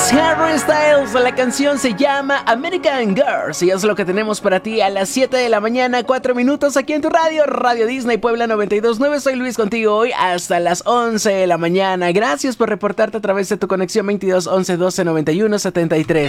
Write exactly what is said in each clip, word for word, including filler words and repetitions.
es Harry Styles, la canción se llama American Girls y es lo que tenemos para ti a las siete de la mañana, cuatro minutos aquí en tu radio, Radio Disney Puebla noventa y dos punto nueve. Soy Luis contigo hoy hasta las once de la mañana. Gracias por reportarte a través de tu conexión veintidós once doce noventa y uno setenta y tres.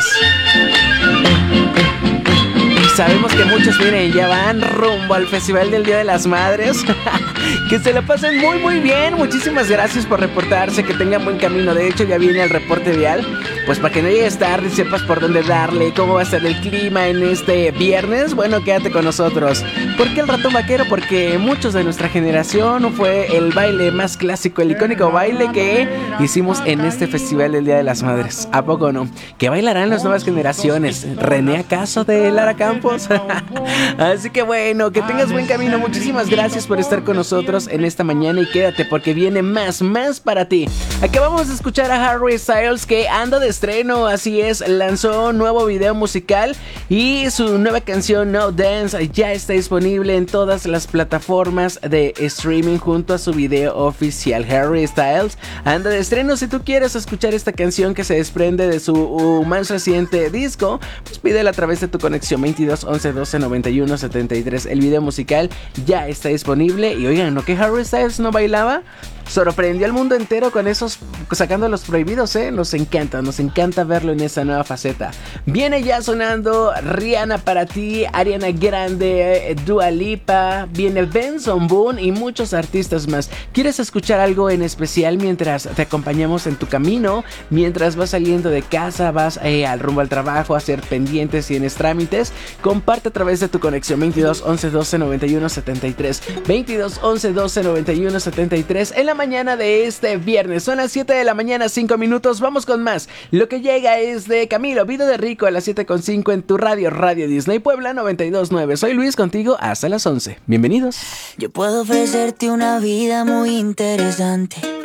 Sabemos que muchos, miren, ya van rumbo al Festival del Día de las Madres. Que se la pasen muy muy bien. Muchísimas gracias por reportarse, que tengan buen camino. De hecho ya viene el reporte vial, pues para que no llegues tarde y sepas por dónde darle, cómo va a ser el clima en este viernes. Bueno, quédate con nosotros. ¿Por qué el ratón vaquero? Porque muchos de nuestra generación fue el baile más clásico, el icónico baile que hicimos en este Festival del Día de las Madres. ¿A poco no? ¿Qué bailarán las nuevas generaciones? ¿René acaso de Lara Campos? Así que bueno, que tengas buen camino. Muchísimas gracias por estar con nosotros en esta mañana y quédate porque viene más, más para ti. Acabamos de escuchar a Harry Styles, que anda de estreno, así es, lanzó un nuevo video musical y su nueva canción No Dance ya está disponible en todas las plataformas de streaming junto a su video oficial. Harry Styles anda de estreno. Si tú quieres escuchar esta canción que se desprende de su uh, más reciente disco, pues pídela a través de tu conexión veintidós once doce noventa y uno setenta y tres. El video musical ya está disponible y oigan, ¿no que Harry Styles no bailaba? Sorprendió al mundo entero con esos, sacando los prohibidos, ¿eh? Nos encanta, nos encanta verlo en esa nueva faceta. Viene ya sonando Rihanna para ti, Ariana Grande, Dua Lipa, viene Benson Boone y muchos artistas más. ¿Quieres escuchar algo en especial mientras te acompañamos en tu camino? Mientras vas saliendo de casa, vas eh, al rumbo al trabajo, a hacer pendientes y tienes trámites, comparte a través de tu conexión veintidós once doce noventa y uno setenta y tres. veintidós once doce noventa y uno setenta y tres en la mañana de este viernes. Son las siete de la mañana, cinco minutos. Vamos con más. Lo que llega es de Camilo, Vida de Rico, a las siete con cinco en tu radio, Radio Disney Puebla noventa y dos punto nueve. Soy Luis contigo hasta las once. Bienvenidos. Yo puedo ofrecerte una vida muy interesante,